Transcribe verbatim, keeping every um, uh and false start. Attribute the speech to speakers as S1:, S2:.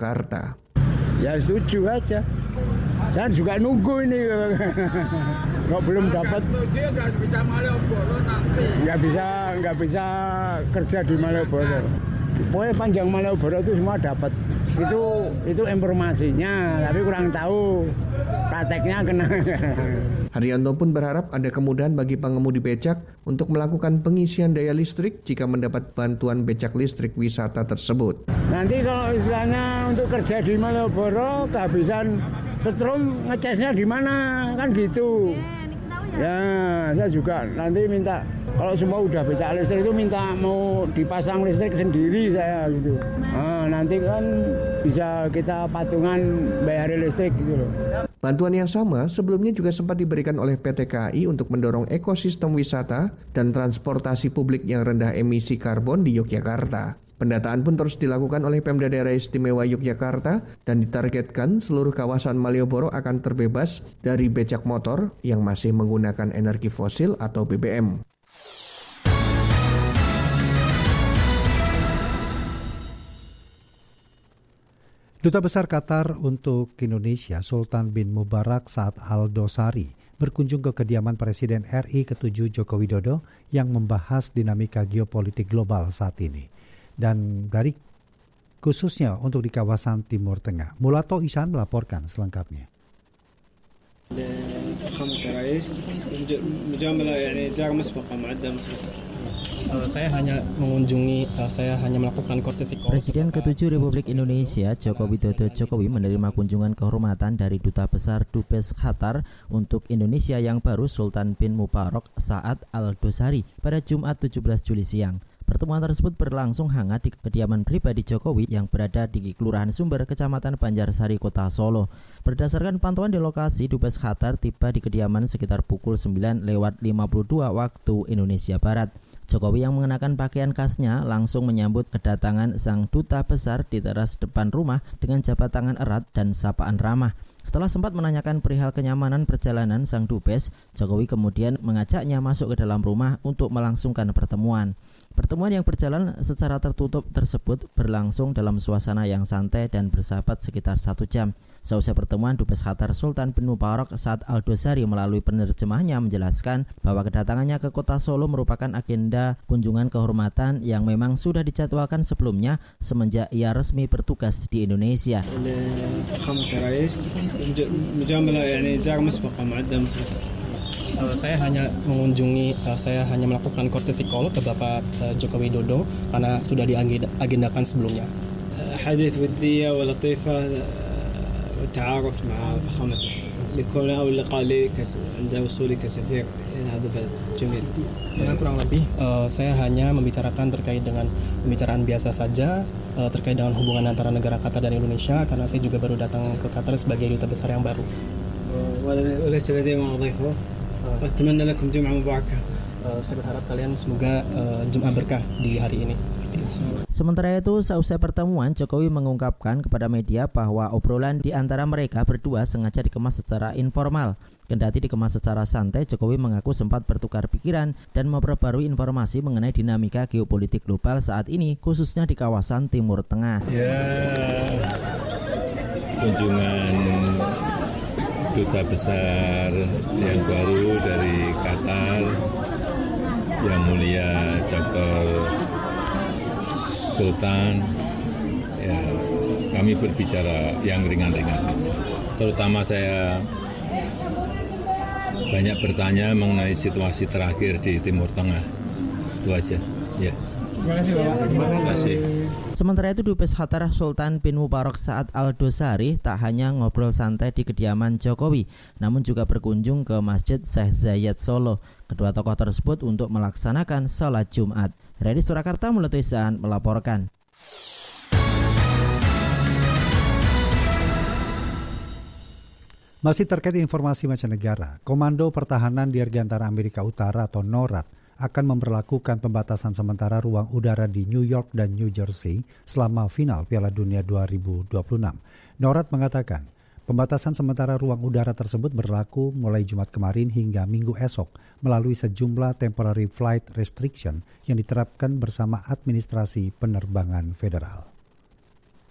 S1: Yogyakarta.
S2: Ya setuju aja. Saya juga nunggu ini. Kok belum dapat. Nggak bisa Malioboro nanti. Nggak bisa, nggak bisa kerja di Malioboro. Pokoknya panjang Malioboro itu semua dapat. Itu itu informasinya, tapi kurang tahu prakteknya kena.
S1: Haryanto pun berharap ada kemudahan bagi pengemudi becak untuk melakukan pengisian daya listrik jika mendapat bantuan becak listrik wisata tersebut.
S2: Nanti kalau istilahnya untuk kerja di Malioboro kehabisan setrum, ngecasnya di mana kan gitu. Ya, saya juga nanti minta kalau semua udah becak listrik itu minta mau dipasang listrik sendiri saya gitu. Nah, nanti kan bisa kita patungan bayar listrik gitu loh.
S1: Bantuan yang sama sebelumnya juga sempat diberikan oleh P T K I untuk mendorong ekosistem wisata dan transportasi publik yang rendah emisi karbon di Yogyakarta. Pendataan pun terus dilakukan oleh Pemda Daerah Istimewa Yogyakarta dan ditargetkan seluruh kawasan Malioboro akan terbebas dari becak motor yang masih menggunakan energi fosil atau B B M.
S3: Duta Besar Qatar untuk Indonesia Sultan bin Mubarak Saad Al-Dosari berkunjung ke kediaman Presiden R I ketujuh Joko Widodo yang membahas dinamika geopolitik global saat ini. Dan dari khususnya untuk di kawasan Timur Tengah. Mulato Isan melaporkan selengkapnya.
S4: Saya hanya mengunjungi, saya hanya melakukan kortesi.
S5: Presiden ketujuh Republik Indonesia Joko Widodo Jokowi menerima kunjungan kehormatan dari Duta Besar Dubes Qatar untuk Indonesia yang baru Sultan bin Mubarak Saad Al-Dosari pada Jumat tujuh belas Juli siang. Pertemuan tersebut berlangsung hangat di kediaman pribadi Jokowi yang berada di Kelurahan Sumber, Kecamatan Banjarsari, Kota Solo. Berdasarkan pantauan di lokasi, Dubes Qatar tiba di kediaman sekitar pukul sembilan lewat lima puluh dua waktu Indonesia Barat. Jokowi yang mengenakan pakaian khasnya langsung menyambut kedatangan sang duta besar di teras depan rumah dengan jabat tangan erat dan sapaan ramah. Setelah sempat menanyakan perihal kenyamanan perjalanan sang dubes, Jokowi kemudian mengajaknya masuk ke dalam rumah untuk melangsungkan pertemuan. Pertemuan yang berjalan secara tertutup tersebut berlangsung dalam suasana yang santai dan bersahabat sekitar satu jam. Seusai pertemuan, Dubes Qatar Sultan bin Mubarak Saad Al-Dosari melalui penerjemahnya menjelaskan bahwa kedatangannya ke Kota Solo merupakan agenda kunjungan kehormatan yang memang sudah dijadwalkan sebelumnya semenjak ia resmi bertugas di Indonesia.
S4: Uh, saya hanya mengunjungi, uh, saya hanya melakukan courtesy call ke Bapak uh, Joko Widodo karena sudah diagendakan sebelumnya.
S6: حديث ودية ولطيفة والتعارف مع فخامته لكون أول لقاء لي عند وصولي كسفير إلى هذا البلد جميل.
S4: Karena kurang lebih uh, saya hanya membicarakan terkait dengan pembicaraan biasa saja uh, terkait dengan hubungan antara negara Qatar dan Indonesia karena saya juga baru datang ke Qatar sebagai duta besar yang baru.
S6: وليس لدي ما أضيفه. Atmana lakum jum'ah mubarakah.
S4: Saya berharap kalian semoga uh, Jumat berkah di hari ini.
S5: Sementara itu, seusai pertemuan, Jokowi mengungkapkan kepada media bahwa obrolan di antara mereka berdua sengaja dikemas secara informal. Kendati dikemas secara santai, Jokowi mengaku sempat bertukar pikiran dan memperbarui informasi mengenai dinamika geopolitik global saat ini, khususnya di kawasan Timur Tengah.
S7: Ya, kunjungan Duta Besar yang baru dari Qatar, Yang Mulia Doktor Sultan, ya, kami berbicara yang ringan-ringan saja. Terutama saya banyak bertanya mengenai situasi terakhir di Timur Tengah. Itu aja. Ya.
S4: Terima kasih, Bapak.
S7: Terima kasih.
S5: Sementara itu, Dubes Qatar Sultan bin Mubarak Saad Al-Dosari tak hanya ngobrol santai di kediaman Jokowi, namun juga berkunjung ke Masjid Syekh Zayed Solo. Kedua tokoh tersebut untuk melaksanakan sholat Jumat. Redi Surakarta Mulatuisan melaporkan.
S3: Masih terkait informasi mancanegara, Komando Pertahanan Dirgantara Amerika Utara atau NORAD akan memberlakukan pembatasan sementara ruang udara di New York dan New Jersey selama final Piala Dunia dua ribu dua puluh enam. NORAD mengatakan pembatasan sementara ruang udara tersebut berlaku mulai Jumat kemarin hingga Minggu esok melalui sejumlah temporary flight restriction yang diterapkan bersama administrasi penerbangan federal.